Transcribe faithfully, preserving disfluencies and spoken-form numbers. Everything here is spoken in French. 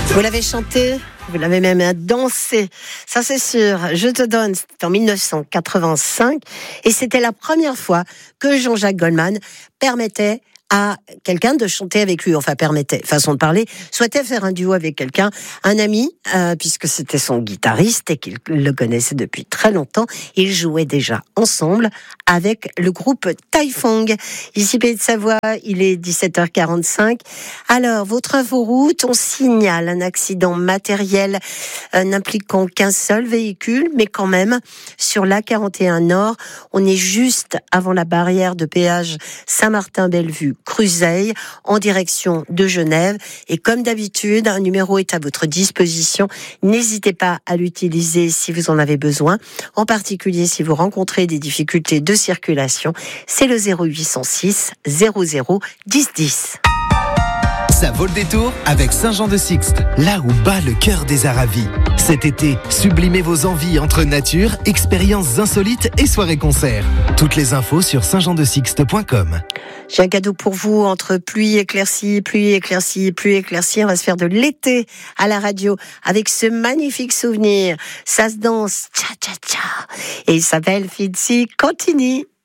Vous l'avez chanté, vous l'avez même dansé, ça c'est sûr. Je te donne, c'était en dix-neuf cent quatre-vingt-cinq et c'était la première fois que Jean-Jacques Goldman permettait à quelqu'un de chanter avec lui, enfin permettait, façon de parler, souhaitait faire un duo avec quelqu'un, un ami, euh, puisque c'était son guitariste et qu'il le connaissait depuis très longtemps. Ils jouaient déjà ensemble avec le groupe Taifong. Ici Pays de Savoie, il est dix-sept heures quarante-cinq. Alors, votre inforoute, on signale un accident matériel euh, n'impliquant qu'un seul véhicule, mais quand même, sur l'A quarante et un Nord, on est juste avant la barrière de péage Saint-Martin-Bellevue Cruzeil, en direction de Genève. Et comme d'habitude, un numéro est à votre disposition. N'hésitez pas à l'utiliser si vous en avez besoin. En particulier, si vous rencontrez des difficultés de circulation, c'est le zéro huit cent six zéro zéro dix dix. Ça vaut le détour avec Saint-Jean-de-Sixte, là où bat le cœur des Aravis. Cet été, sublimez vos envies entre nature, expériences insolites et soirées-concerts. Toutes les infos sur saint jean de sixte point com. J'ai un cadeau pour vous, entre pluie éclaircie, pluie éclaircie, pluie éclaircie. On va se faire de l'été à la radio avec ce magnifique souvenir. Ça se danse, tcha tcha tcha. Et il s'appelle Fitzy Contini.